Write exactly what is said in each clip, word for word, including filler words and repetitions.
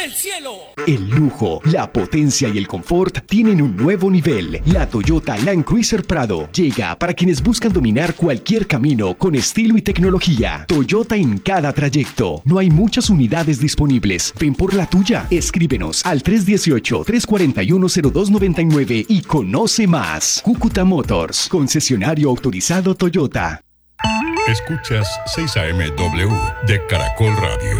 del cielo. El lujo, la potencia y el confort tienen un nuevo nivel. La Toyota Land Cruiser Prado llega para quienes buscan dominar cualquier camino con estilo y tecnología. Toyota en cada trayecto. No hay muchas unidades disponibles. Ven por la tuya. Escríbenos al tres uno ocho, tres cuatro uno, cero dos nueve nueve y conoce más. Cúcuta Motors, concesionario autorizado Toyota. Escuchas seis A M W de Caracol Radio.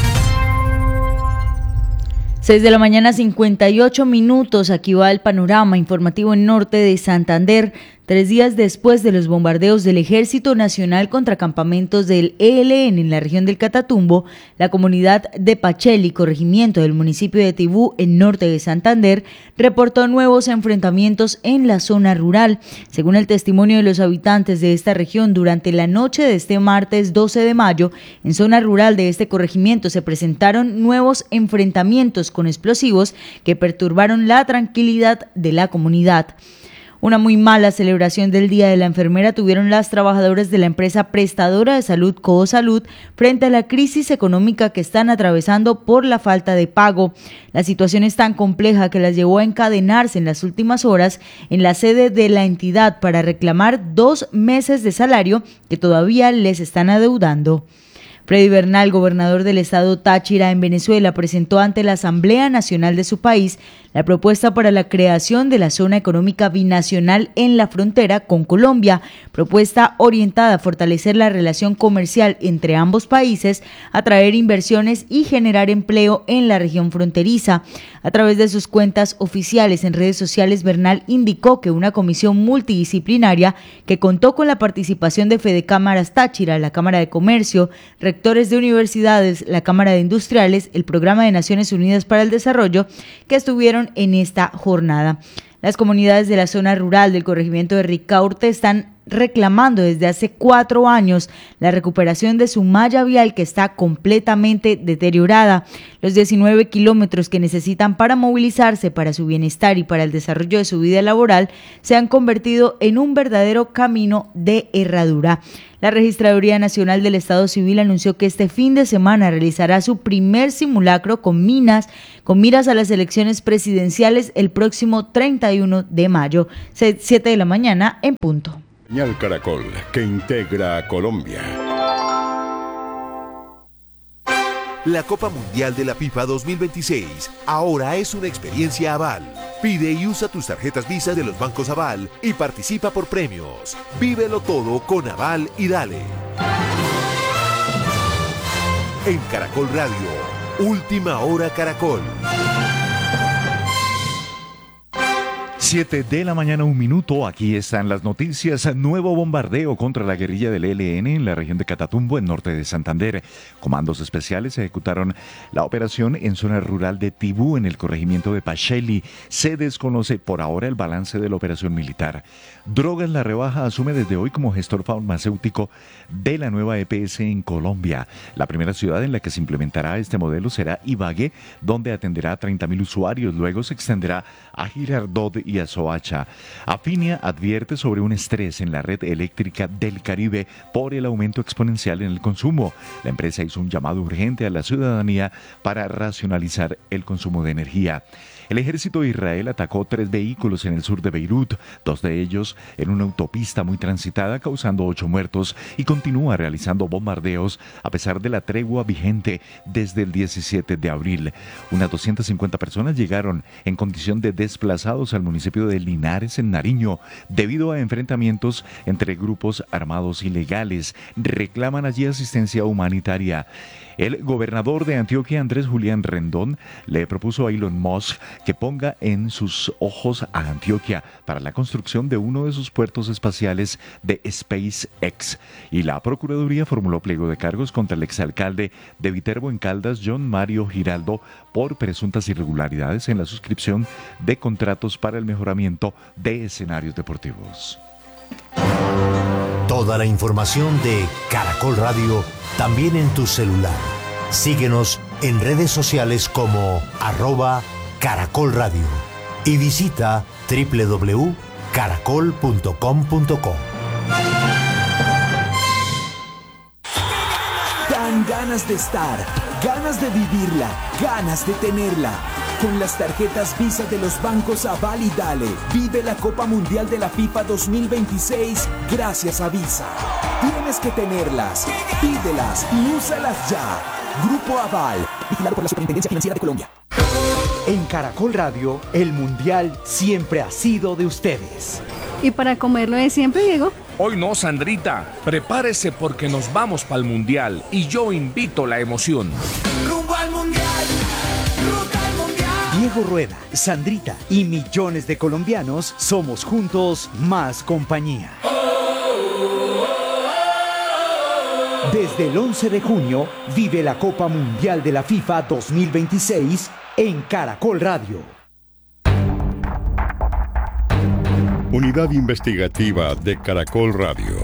seis de la mañana, cincuenta y ocho minutos. Aquí va el panorama informativo en norte de Santander. Tres días después de los bombardeos del Ejército Nacional contra campamentos del E L N en la región del Catatumbo, la comunidad de Pacheli, corregimiento del municipio de Tibú, en norte de Santander, reportó nuevos enfrentamientos en la zona rural. Según el testimonio de los habitantes de esta región, durante la noche de este martes doce de mayo, en zona rural de este corregimiento se presentaron nuevos enfrentamientos con explosivos que perturbaron la tranquilidad de la comunidad. Una muy mala celebración del Día de la Enfermera tuvieron las trabajadoras de la empresa prestadora de salud Cohosalud frente a la crisis económica que están atravesando por la falta de pago. La situación es tan compleja que las llevó a encadenarse en las últimas horas en la sede de la entidad para reclamar dos meses de salario que todavía les están adeudando. Freddy Bernal, gobernador del estado Táchira en Venezuela, presentó ante la Asamblea Nacional de su país la propuesta para la creación de la zona económica binacional en la frontera con Colombia, propuesta orientada a fortalecer la relación comercial entre ambos países, atraer inversiones y generar empleo en la región fronteriza. A través de sus cuentas oficiales en redes sociales, Bernal indicó que una comisión multidisciplinaria que contó con la participación de Fedecámaras Táchira, la Cámara de Comercio, rectores de universidades, la Cámara de Industriales, el Programa de Naciones Unidas para el Desarrollo, que estuvieron en esta jornada. Las comunidades de la zona rural del corregimiento de Ricaurte están reclamando desde hace cuatro años la recuperación de su malla vial que está completamente deteriorada. Los diecinueve kilómetros que necesitan para movilizarse, para su bienestar y para el desarrollo de su vida laboral se han convertido en un verdadero camino de herradura. La Registraduría Nacional del Estado Civil anunció que este fin de semana realizará su primer simulacro con minas, con miras a las elecciones presidenciales el próximo treinta y uno de mayo, siete de la mañana en punto. Señal Caracol, que integra a Colombia. La Copa Mundial de la FIFA dos mil veintiséis ahora es una experiencia Aval. Pide y usa tus tarjetas Visa de los bancos Aval y participa por premios. Vívelo todo con Aval y dale. En Caracol Radio, Última Hora Caracol. siete de la mañana, un minuto. Aquí están las noticias. Nuevo bombardeo contra la guerrilla del E L N en la región de Catatumbo, en norte de Santander. Comandos especiales ejecutaron la operación en zona rural de Tibú, en el corregimiento de Pacheli. Se desconoce por ahora el balance de la operación militar. Drogas La Rebaja asume desde hoy como gestor farmacéutico de la nueva E P S en Colombia. La primera ciudad en la que se implementará este modelo será Ibagué, donde atenderá a treinta mil usuarios. Luego se extenderá a Girardot y a Soacha. Afinia advierte sobre un estrés en la red eléctrica del Caribe por el aumento exponencial en el consumo. La empresa hizo un llamado urgente a la ciudadanía para racionalizar el consumo de energía. El ejército de Israel atacó tres vehículos en el sur de Beirut, dos de ellos en una autopista muy transitada, causando ocho muertos, y continúa realizando bombardeos a pesar de la tregua vigente desde el diecisiete de abril. Unas doscientas cincuenta personas llegaron en condición de desplazados al municipio de Linares, en Nariño, debido a enfrentamientos entre grupos armados ilegales. Reclaman allí asistencia humanitaria. El gobernador de Antioquia, Andrés Julián Rendón, le propuso a Elon Musk que ponga en sus ojos a Antioquia para la construcción de uno de sus puertos espaciales de SpaceX. Y la Procuraduría formuló pliego de cargos contra el exalcalde de Viterbo en Caldas, John Mario Giraldo, por presuntas irregularidades en la suscripción de contratos para el mejoramiento de escenarios deportivos. Toda la información de Caracol Radio también en tu celular. Síguenos en redes sociales como arroba Caracol Radio y visita doble u doble u doble u punto caracol punto com punto co. Dan ganas de estar Ganas de vivirla, ganas de tenerla. Con las tarjetas Visa de los bancos Aval y Dale, vive la Copa Mundial de la FIFA dos mil veintiséis gracias a Visa. Tienes que tenerlas, pídelas y úsalas ya. Grupo Aval, vigilado por la Superintendencia Financiera de Colombia. En Caracol Radio, el Mundial siempre ha sido de ustedes. ¿Y para comerlo de siempre, Diego? Hoy no, Sandrita. Prepárese porque nos vamos para el Mundial y yo invito la emoción. Rumbo al Mundial, ruta al Mundial. Diego Rueda, Sandrita y millones de colombianos somos juntos más compañía. Desde el once de junio, vive la Copa Mundial de la FIFA dos mil veintiséis en Caracol Radio. Unidad Investigativa de Caracol Radio.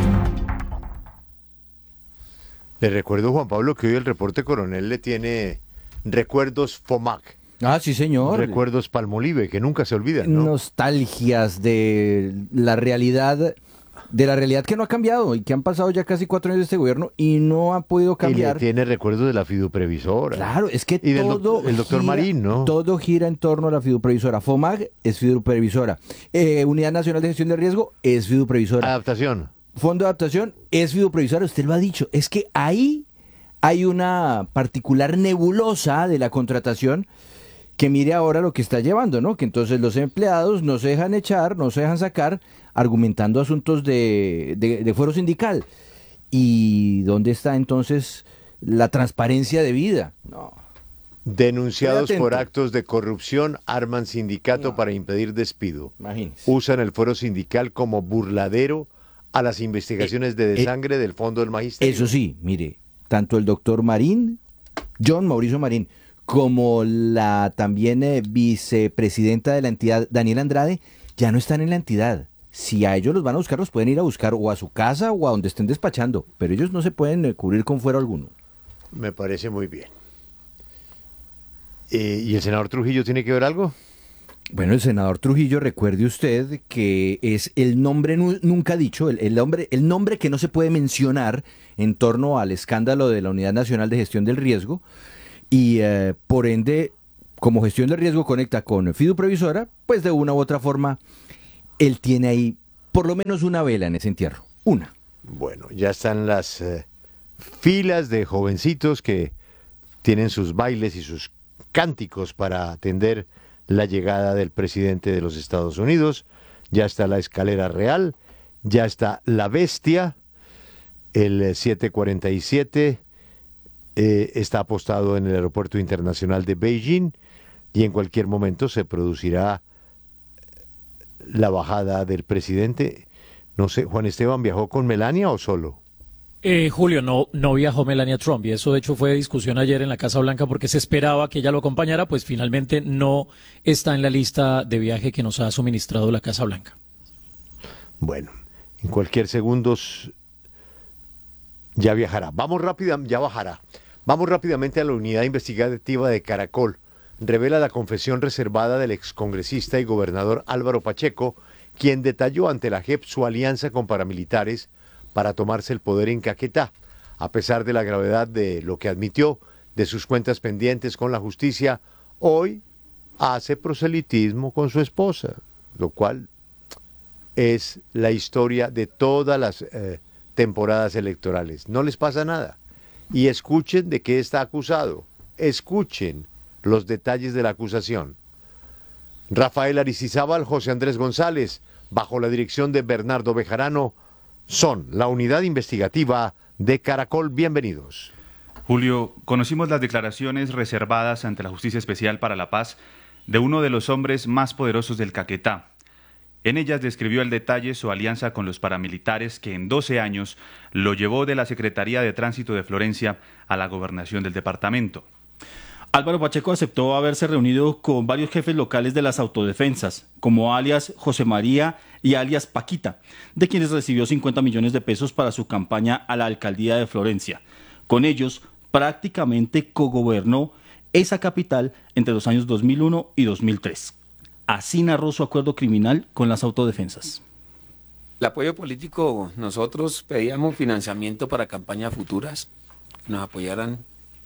Le recuerdo, Juan Pablo, que hoy el reporte coronel le tiene recuerdos FOMAC. Ah, sí, señor. Recuerdos Palmolive, que nunca se olvidan, ¿no? Nostalgias de la realidad, de la realidad que no ha cambiado y que han pasado ya casi cuatro años de este gobierno y no ha podido cambiar. Y le tiene recuerdos de la fiduprevisora. Claro, es que y del todo doc- el doctor gira, Marín, ¿no? Todo gira en torno a la fiduprevisora. FOMAG es fiduprevisora. Eh, Unidad Nacional de Gestión de Riesgo es fiduprevisora. Adaptación. Fondo de Adaptación es fiduprevisora. Usted lo ha dicho. Es que ahí hay una particular nebulosa de la contratación que mire ahora lo que está llevando, ¿no? Que entonces los empleados no se dejan echar, no se dejan sacar, argumentando asuntos de, de, de fuero sindical. ¿Y dónde está entonces la transparencia debida? No. Denunciados por actos de corrupción, arman sindicato no. para impedir despido. Imagínese. Usan el fuero sindical como burladero a las investigaciones eh, de desangre eh, del Fondo del Magisterio. Eso sí, mire, tanto el doctor Marín, John Mauricio Marín, como la también eh, vicepresidenta de la entidad, Daniela Andrade, ya no están en la entidad. Si a ellos los van a buscar, los pueden ir a buscar o a su casa o a donde estén despachando, pero ellos no se pueden eh, cubrir con fuero alguno. Me parece muy bien. Eh, ¿Y el senador Trujillo tiene que ver algo? Bueno, el senador Trujillo, recuerde usted que es el nombre nu- nunca dicho, el, el, nombre, el nombre que no se puede mencionar en torno al escándalo de la Unidad Nacional de Gestión del Riesgo, y eh, por ende, como gestión de riesgo conecta con fiduprevisora, pues de una u otra forma, él tiene ahí por lo menos una vela en ese entierro, una. Bueno, ya están las eh, filas de jovencitos que tienen sus bailes y sus cánticos para atender la llegada del presidente de los Estados Unidos. Ya está la escalera real, ya está la bestia, el siete cuarenta y siete eh, está apostado en el aeropuerto internacional de Beijing y en cualquier momento se producirá la bajada del presidente. No sé, Juan Esteban, ¿viajó con Melania o solo? Eh, Julio, no, no viajó Melania Trump y eso de hecho fue discusión ayer en la Casa Blanca porque se esperaba que ella lo acompañara, pues finalmente no está en la lista de viaje que nos ha suministrado la Casa Blanca. Bueno, en cualquier segundo ya viajará. Vamos rápida, ya bajará. Vamos rápidamente a la unidad investigativa de Caracol. Revela la confesión reservada del excongresista y gobernador Álvaro Pacheco, quien detalló ante la J E P su alianza con paramilitares para tomarse el poder en Caquetá, a pesar de la gravedad de lo que admitió, de sus cuentas pendientes con la justicia. Hoy hace proselitismo con su esposa, lo cual es la historia de todas las eh, temporadas electorales. No les pasa nada. Y escuchen de qué está acusado. Escuchen los detalles de la acusación. Rafael Aristizábal, José Andrés González, bajo la dirección de Bernardo Bejarano, son la unidad investigativa de Caracol. Bienvenidos. Julio, conocimos las declaraciones reservadas ante la Justicia Especial para la Paz de uno de los hombres más poderosos del Caquetá. En ellas describió al detalle su alianza con los paramilitares que en doce años lo llevó de la Secretaría de Tránsito de Florencia a la gobernación del departamento. Álvaro Pacheco aceptó haberse reunido con varios jefes locales de las autodefensas, como alias José María y alias Paquita, de quienes recibió cincuenta millones de pesos para su campaña a la alcaldía de Florencia. Con ellos, prácticamente cogobernó esa capital entre los años dos mil uno y dos mil tres. Así narró su acuerdo criminal con las autodefensas. El apoyo político, nosotros pedíamos financiamiento para campañas futuras, que nos apoyaran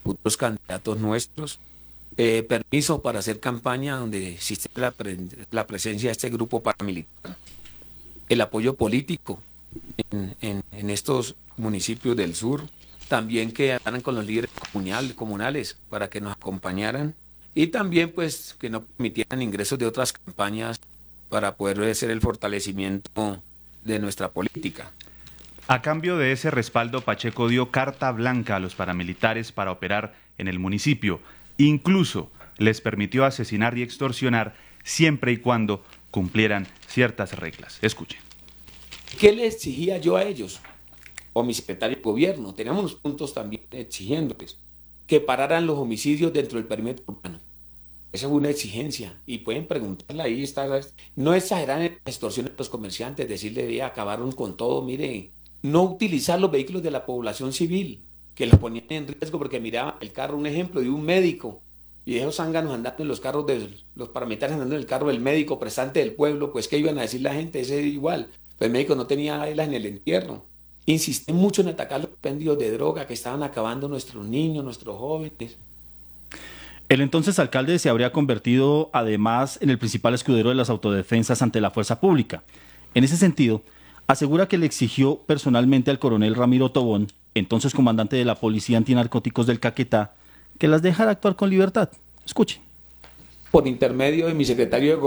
futuros candidatos nuestros, eh, permiso para hacer campaña donde existe la, pre la presencia de este grupo paramilitar, el apoyo político en, en, en estos municipios del sur, también que hablaran con los líderes comunal, comunales para que nos acompañaran y también pues que no permitieran ingresos de otras campañas para poder hacer el fortalecimiento de nuestra política. A cambio de ese respaldo, Pacheco dio carta blanca a los paramilitares para operar en el municipio. Incluso les permitió asesinar y extorsionar siempre y cuando cumplieran ciertas reglas. Escuchen. ¿Qué le exigía yo a ellos? O mi secretario de gobierno, teníamos unos puntos también exigiéndoles que pararan los homicidios dentro del perímetro urbano. Esa es una exigencia y pueden preguntarle ahí, está, no exagerar en las extorsiones de los comerciantes, decirle ya acabaron con todo, mire, no utilizar los vehículos de la población civil, que los ponían en riesgo porque miraban el carro, un ejemplo de un médico, y esos zánganos andando en los carros de los paramilitares andando en el carro del médico prestante del pueblo, pues ¿qué iban a decir la gente? Ese igual, pues el médico no tenía velas en el entierro. Insistí mucho en atacar los pendios de droga que estaban acabando nuestros niños, nuestros jóvenes. El entonces alcalde se habría convertido además en el principal escudero de las autodefensas ante la fuerza pública. En ese sentido, asegura que le exigió personalmente al coronel Ramiro Tobón, entonces comandante de la Policía Antinarcóticos del Caquetá, que las dejara actuar con libertad. Escuchen. Por intermedio de mi secretario de